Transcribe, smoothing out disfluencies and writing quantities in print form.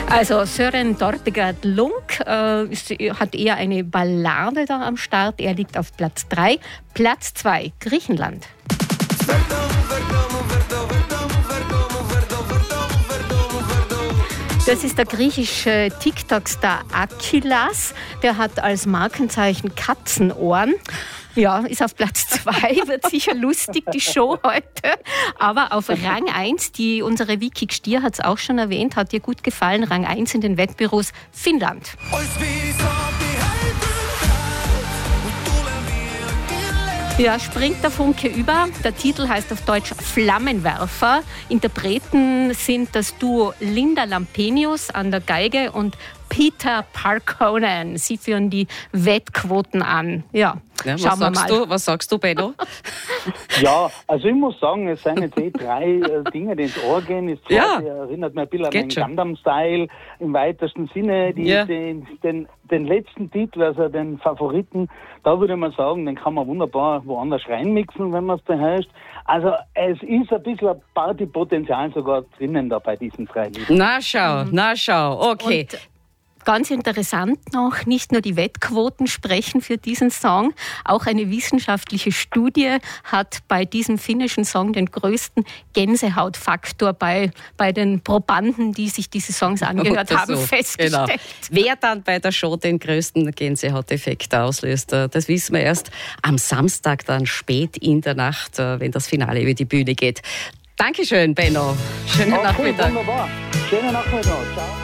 Also Søren Dortegaard Lunk hat eher eine Ballade da am Start. Er liegt auf Platz 3. Platz 2, Griechenland. Das ist der griechische TikTok-Star Akylas. Der hat als Markenzeichen Katzenohren. Ja, ist auf Platz 2, wird sicher lustig, die Show heute. Aber auf Rang 1, unsere Vicky Stier hat es auch schon erwähnt, hat ihr gut gefallen. Rang 1 in den Wettbüros Finnland. Ja, springt der Funke über. Der Titel heißt auf Deutsch Flammenwerfer. Interpreten sind das Duo Linda Lampenius an der Geige und Peter Parkkonen. Sie führen die Wettquoten an. Ja, schauen wir mal. Was sagst du, Benno? Ja, also ich muss sagen, es sind jetzt drei Dinge, die ins Ohr gehen. Es erinnert mich ein bisschen an den Gundam-Style im weitesten Sinne. Den letzten Titel, also den Favoriten, da würde man sagen, den kann man wunderbar woanders reinmixen, wenn man es beherrscht. Also es ist ein bisschen ein Partypotenzial sogar drinnen da bei diesen drei Liedern. Na schau, okay. Und ganz interessant noch, nicht nur die Wettquoten sprechen für diesen Song, auch eine wissenschaftliche Studie hat bei diesem finnischen Song den größten Gänsehautfaktor bei den Probanden, die sich diese Songs angehört haben, festgestellt. Genau. Wer dann bei der Show den größten Gänsehauteffekt auslöst, das wissen wir erst am Samstag, dann spät in der Nacht, wenn das Finale über die Bühne geht. Dankeschön, Benno. Schönen Nachmittag. Wunderbar. Schönen Nachmittag. Ciao.